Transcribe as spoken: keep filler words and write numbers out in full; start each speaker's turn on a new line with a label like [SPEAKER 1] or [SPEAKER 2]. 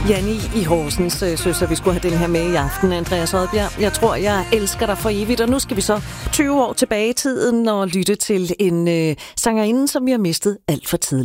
[SPEAKER 1] Janni i Horsens øh, synes, at vi skulle have den her med i aften, Andreas Odbjerg. Jeg tror, jeg elsker dig for evigt, og nu skal vi så tyve år tilbage i tiden og lytte til en øh, sangerinde, som vi har mistet alt for tidligt.